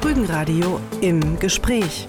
Rügenradio im Gespräch.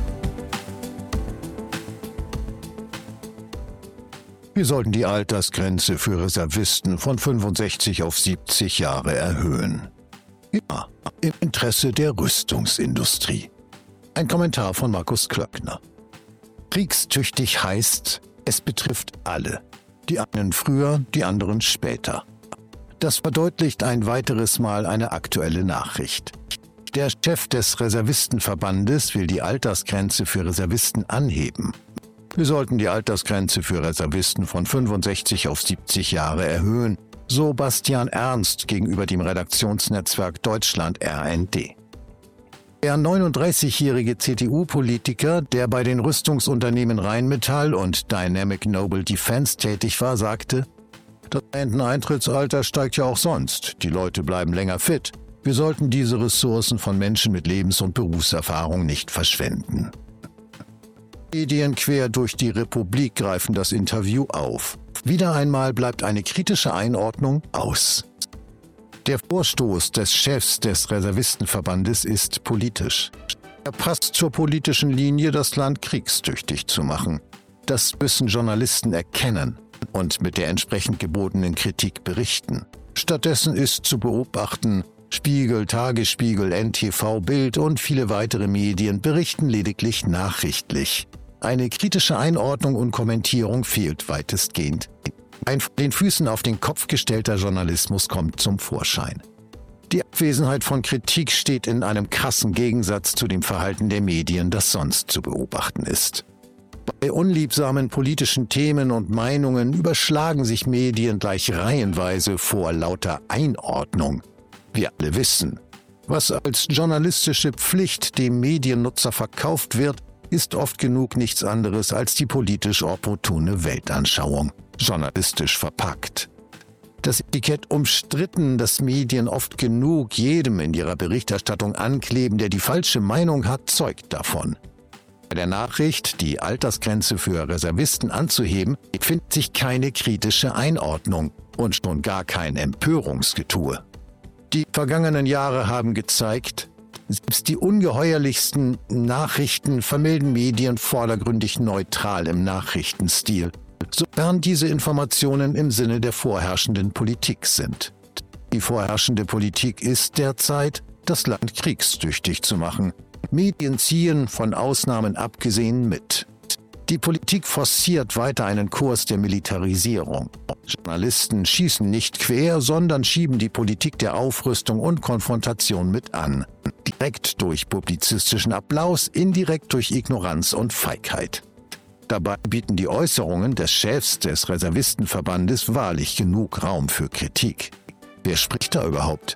Wir sollten die Altersgrenze für Reservisten von 65 auf 70 Jahre erhöhen. Ja, im Interesse der Rüstungsindustrie. Ein Kommentar von Markus Klöckner. Kriegstüchtig heißt, es betrifft alle. Die einen früher, die anderen später. Das verdeutlicht ein weiteres Mal eine aktuelle Nachricht. Der Chef des Reservistenverbandes will die Altersgrenze für Reservisten anheben. Wir sollten die Altersgrenze für Reservisten von 65 auf 70 Jahre erhöhen, so Bastian Ernst gegenüber dem Redaktionsnetzwerk Deutschland RND. Der 39-jährige CDU-Politiker, der bei den Rüstungsunternehmen Rheinmetall und Dynamic Noble Defense tätig war, sagte: Das Renteneintrittsalter steigt ja auch sonst. Die Leute bleiben länger fit. Wir sollten diese Ressourcen von Menschen mit Lebens- und Berufserfahrung nicht verschwenden. Medien quer durch die Republik greifen das Interview auf. Wieder einmal bleibt eine kritische Einordnung aus. Der Vorstoß des Chefs des Reservistenverbandes ist politisch. Er passt zur politischen Linie, das Land kriegstüchtig zu machen. Das müssen Journalisten erkennen und mit der entsprechend gebotenen Kritik berichten. Stattdessen ist zu beobachten, Spiegel, Tagesspiegel, NTV, Bild und viele weitere Medien berichten lediglich nachrichtlich. Eine kritische Einordnung und Kommentierung fehlt weitestgehend. Ein von den Füßen auf den Kopf gestellter Journalismus kommt zum Vorschein. Die Abwesenheit von Kritik steht in einem krassen Gegensatz zu dem Verhalten der Medien, das sonst zu beobachten ist. Bei unliebsamen politischen Themen und Meinungen überschlagen sich Medien gleich reihenweise vor lauter Einordnung. Wir alle wissen, was als journalistische Pflicht dem Mediennutzer verkauft wird, ist oft genug nichts anderes als die politisch opportune Weltanschauung, journalistisch verpackt. Das Etikett umstritten, das Medien oft genug jedem in ihrer Berichterstattung ankleben, der die falsche Meinung hat, zeugt davon. Bei der Nachricht, die Altersgrenze für Reservisten anzuheben, findet sich keine kritische Einordnung und schon gar kein Empörungsgetue. Die vergangenen Jahre haben gezeigt, selbst die ungeheuerlichsten Nachrichten vermelden Medien vordergründig neutral im Nachrichtenstil, sofern diese Informationen im Sinne der vorherrschenden Politik sind. Die vorherrschende Politik ist derzeit, das Land kriegstüchtig zu machen. Medien ziehen, von Ausnahmen abgesehen, mit. Die Politik forciert weiter einen Kurs der Militarisierung. Journalisten schießen nicht quer, sondern schieben die Politik der Aufrüstung und Konfrontation mit an. Direkt durch publizistischen Applaus, indirekt durch Ignoranz und Feigheit. Dabei bieten die Äußerungen des Chefs des Reservistenverbandes wahrlich genug Raum für Kritik. Wer spricht da überhaupt?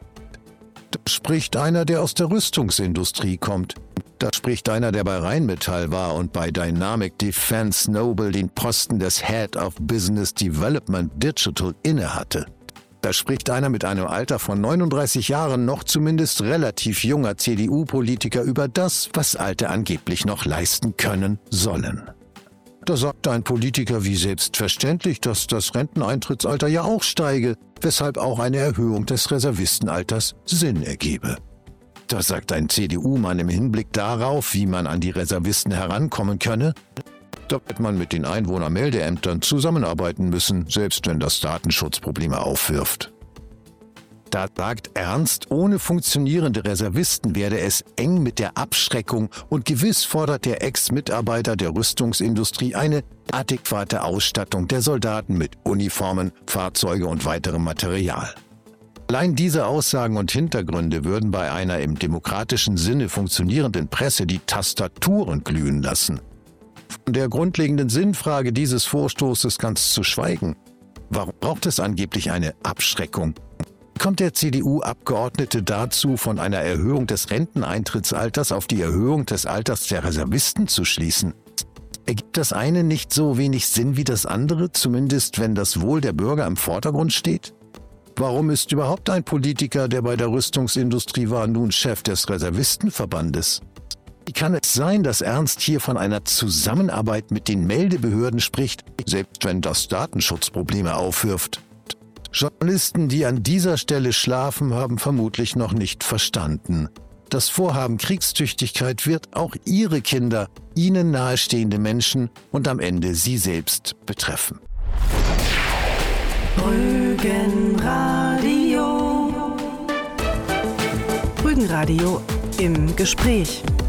Da spricht einer, der aus der Rüstungsindustrie kommt. Da spricht einer, der bei Rheinmetall war und bei Dynamic Defense Noble den Posten des Head of Business Development Digital innehatte. Da spricht einer mit einem Alter von 39 Jahren, noch zumindest relativ junger CDU-Politiker über das, was Alte angeblich noch leisten können sollen. Da sagt ein Politiker wie selbstverständlich, dass das Renteneintrittsalter ja auch steige, weshalb auch eine Erhöhung des Reservistenalters Sinn ergebe. Da sagt ein CDU-Mann im Hinblick darauf, wie man an die Reservisten herankommen könne, da wird man mit den Einwohnermeldeämtern zusammenarbeiten müssen, selbst wenn das Datenschutz Probleme aufwirft. Da sagt Ernst, ohne funktionierende Reservisten werde es eng mit der Abschreckung und gewiss fordert der Ex-Mitarbeiter der Rüstungsindustrie eine adäquate Ausstattung der Soldaten mit Uniformen, Fahrzeuge und weiterem Material. Allein diese Aussagen und Hintergründe würden bei einer im demokratischen Sinne funktionierenden Presse die Tastaturen glühen lassen. Von der grundlegenden Sinnfrage dieses Vorstoßes ganz zu schweigen. Warum braucht es angeblich eine Abschreckung? Kommt der CDU-Abgeordnete dazu, von einer Erhöhung des Renteneintrittsalters auf die Erhöhung des Alters der Reservisten zu schließen? Ergibt das eine nicht so wenig Sinn wie das andere, zumindest wenn das Wohl der Bürger im Vordergrund steht? Warum ist überhaupt ein Politiker, der bei der Rüstungsindustrie war, nun Chef des Reservistenverbandes? Wie kann es sein, dass Ernst hier von einer Zusammenarbeit mit den Meldebehörden spricht, selbst wenn das Datenschutzprobleme aufwirft? Journalisten, die an dieser Stelle schlafen, haben vermutlich noch nicht verstanden. Das Vorhaben Kriegstüchtigkeit wird auch Ihre Kinder, Ihnen nahestehende Menschen und am Ende Sie selbst betreffen. Rügenradio. Rügenradio im Gespräch.